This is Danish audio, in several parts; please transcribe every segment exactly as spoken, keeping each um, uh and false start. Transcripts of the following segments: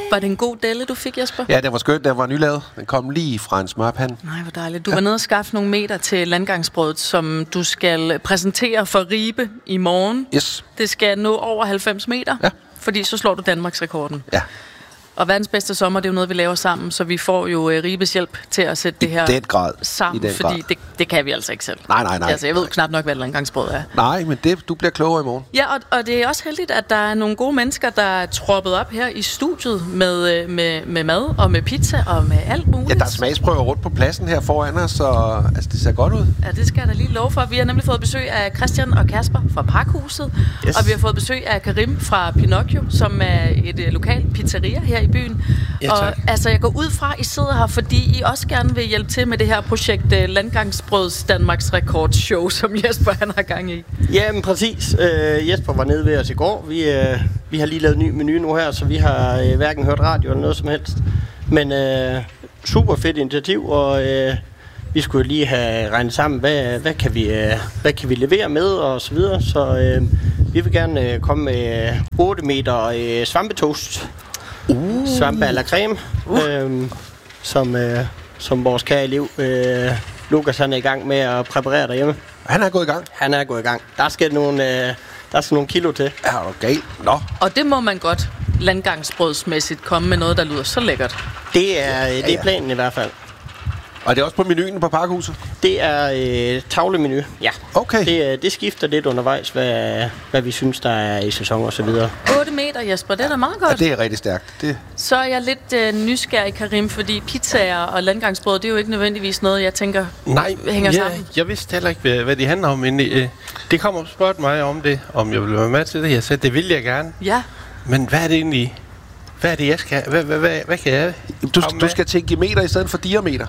Var det en god delle, du fik, Jesper? Ja, den var skøn. Den var nylavet. Den kom lige fra en smørpande. Nej, hvor dejligt. Du var nede og skaffe nogle meter til landgangsbrødet, som du skal præsentere for Ribe i morgen. Yes. Det skal nå over halvfems meter, ja. fordi så slår du Danmarks rekorden. Ja. Og verdens bedste sommer, det er jo noget, vi laver sammen, så vi får jo uh, Ribes hjælp til at sætte det her I den grad. sammen, I den fordi grad. Det, det kan vi altså ikke selv. Nej, nej, nej. Altså, jeg ved nej. knap nok, hvad et landgangsbrød er. Nej, men det, du bliver klogere i morgen. Ja, og, og det er også heldigt, at der er nogle gode mennesker, der er troppet op her i studiet med, med, med mad og med pizza og med alt muligt. Ja, der er smagsprøver rundt på pladsen her foran os, så altså, det ser godt ud. Ja, det skal jeg da lige love for. Vi har nemlig fået besøg af Christian og Kasper fra Pakhuset, yes. Og vi har fået besøg af Karim fra Pinocchio, som er et uh, lokalt pizzeria her i byen. Ja, og altså, jeg går ud fra, at I sidder her, fordi I også gerne vil hjælpe til med det her projekt uh, Landgangsbrøds Danmarks Rekordshow, som Jesper han har gang i. Ja, men præcis. Uh, Jesper var nede ved os i går. Vi, uh, vi har lige lavet en ny menu nu her, så vi har uh, hverken hørt radio eller noget som helst. Men uh, super fedt initiativ, og uh, vi skulle lige have regnet sammen, hvad, hvad, kan vi, uh, hvad kan vi levere med, og så videre. Så uh, vi vil gerne uh, komme med otte meter uh, svampetoast. Uh. Svampe à la creme, uh. øhm, som, øh, som vores kære elev øh, Lukas han er i gang med at præparere derhjemme. Han er gået i gang? Han er gået i gang. Der skal nogle, øh, der skal nogle kilo til. Ja, er du galt? Nå. Og det må man godt landgangsbrødsmæssigt komme med noget, der lyder så lækkert. Det er, det er planen i hvert fald. Og det er også på menuen på Pakhuset? Det er øh, tavlemenu, ja. Okay. Det, det skifter lidt undervejs, hvad, hvad vi synes, der er i sæson og så videre. otte meter, Jesper, det er da meget godt. Ja, det er rigtig stærkt. Det... Så er jeg lidt øh, nysgerrig, Karim, fordi pizzaer og landgangsbrød, det er jo ikke nødvendigvis noget, jeg tænker Nej, hænger ja, sammen. Jeg vidste heller ikke, hvad, hvad det handler om, men øh, det kommer og spurgte mig om det, om jeg ville være med til det. Jeg sagde, det vil jeg gerne. Ja. Men hvad er det egentlig? Hvad er det, jeg skal? Hvad, hvad, hvad, hvad kan jeg? Du, du skal tænke i meter i stedet for diameter.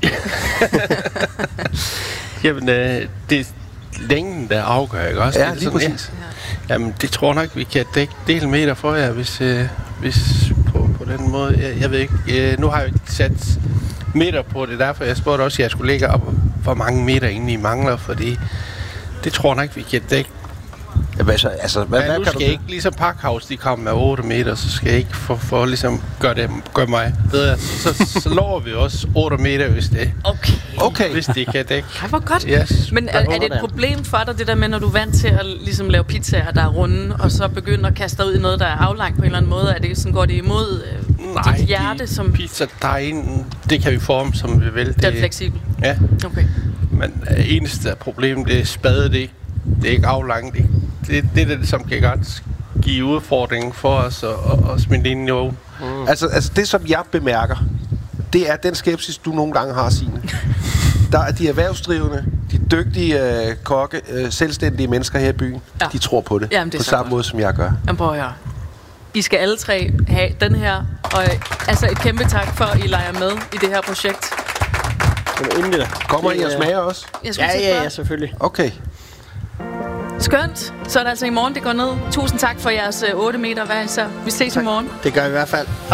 Jamen, øh, det er længden, der afgør, ikke også? Ja, det er lige sådan, præcis. Ja. Jamen, det tror jeg nok, vi kan dække del meter for jer, hvis, øh, hvis på, på den måde. Jeg, jeg ved ikke, øh, nu har jeg ikke sat meter på det, derfor jeg spurgte også, at jeg skulle lægge op, hvor mange meter egentlig I mangler, fordi det tror jeg nok, vi kan dække. Jamen, altså, altså, hvad, Men hvad nu kan skal du... jeg ikke, ligesom Pakhuset, de kommer med otte meter, så skal jeg ikke for, for ligesom gøre, det, gøre mig bedre. Så, så, så lover vi også otte meter, hvis det, Okay. Okay. hvis det kan dække. Ej, hvor godt. Yes. Men er, er det et problem for dig, det der med, når du er vant til at ligesom lave pizzaer, der er runde, og så begynder at kaste dig ud i noget, der er aflangt på en eller anden måde? Er det sådan, går det imod øh, Nej, dit hjerte? Som pizza dejen, det kan vi forme, som vi vil. det er fleksibelt? Ja. Okay. Men øh, eneste problem, det er spadet, det, det er ikke aflangt. Det, det, det er det, som kan godt give udfordringen for os og, og, og smide ind i ovnen. Mm. Altså, altså, det som jeg bemærker, det er den skepsis, du nogle gange har, Signe. Der er de erhvervsdrivende, de dygtige øh, kokke, øh, selvstændige mennesker her i byen, ja. De tror på det. Jamen, det på samme godt. Måde, som jeg gør. Jamen, prøv at høre. I skal alle tre have den her, og altså et kæmpe tak for, at I leger med i det her projekt. Endelig. Kommer I og smager også? Ja, ja, ja, selvfølgelig. Okay. Skønt. Så er det altså i morgen, det går ned. Tusind tak for jeres otte meter hver især. Vi ses tak. i morgen. Det gør vi i hvert fald.